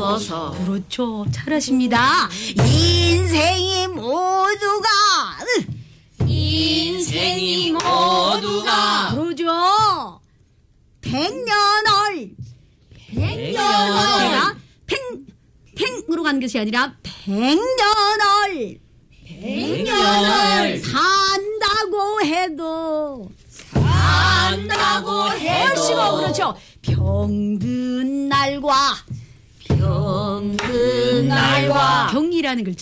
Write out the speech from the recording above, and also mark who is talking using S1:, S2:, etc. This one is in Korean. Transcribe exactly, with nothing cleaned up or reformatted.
S1: 서서.
S2: 그렇죠. 잘하십니다. 인생이 모두가
S1: 인생이 모두가.
S2: 그러죠. 백년을
S1: 백년을.
S2: 팽 팽으로 가는 것이 아니라 백년을
S1: 백년을
S2: 산다고 해도
S1: 산다고
S2: 얼씨고
S1: 해도.
S2: 그렇죠. 병든 날과
S1: 병든 날과
S2: 병이라는 글